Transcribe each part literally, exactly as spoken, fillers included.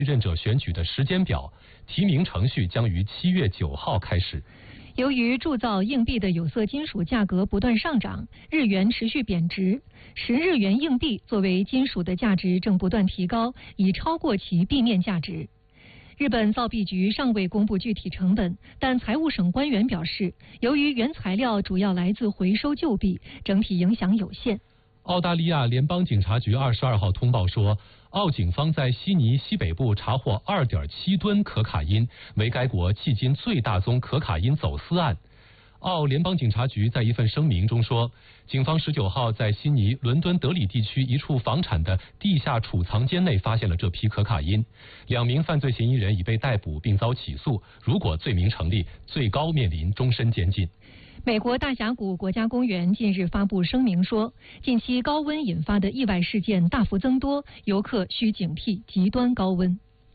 任者选举的时间表，提名程序将于七月九号开始。 由于铸造硬币的有色金属价格不断上涨，日元持续贬值，十日元硬币作为金属的价值正不断提高，已超过其币面价值。日本造币局尚未公布具体成本，但财务省官员表示，由于原材料主要来自回收旧币，整体影响有限。 澳大利亚联邦警察局二十二号通报说，澳警方在悉尼西北部查获 二点七吨可卡因，为该国迄今最大宗可卡因走私案。澳联邦警察局在一份声明中说，警方十九号在悉尼、伦敦德里地区一处房产的地下储藏间内发现了这批可卡因，两名犯罪嫌疑人已被逮捕并遭起诉，如果罪名成立，最高面临终身监禁。 美国大峡谷国家公园近日发布声明说，近期高温引发的意外事件大幅增多，游客需警惕极端高温。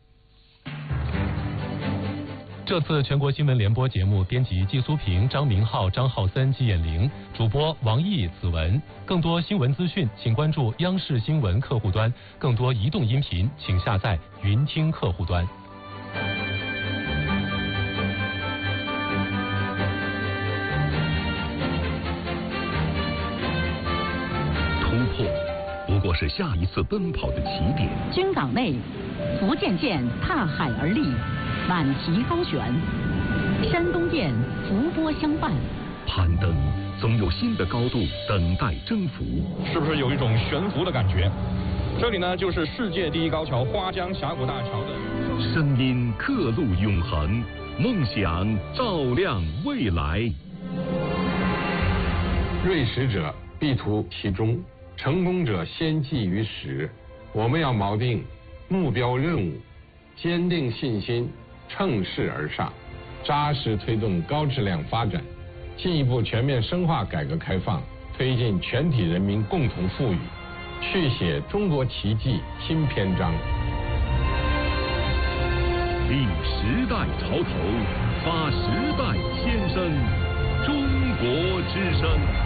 这次全国新闻联播节目编辑季苏平、张明浩、张浩森、季艳玲，主播王毅、子文。更多新闻资讯，请关注央视新闻客户端；更多移动音频，请下载云听客户端。 突破不过是下一次奔跑的起点。 军港内，福建舰踏海而立，满旗高悬；山东舰浮波相伴。 攀登总有新的高度等待征服， 是不是有一种悬浮的感觉？这里呢，就是世界第一高桥花江峡谷大桥的声音刻录永恒，梦想照亮未来。 锐识者必图其中，成功者先记于始。我们要锚定目标任务，坚定信心，乘势而上，扎实推动高质量发展，进一步全面深化改革开放，推进全体人民共同富裕，续写中国奇迹新篇章。 立时代潮头，发时代先声，中国之声。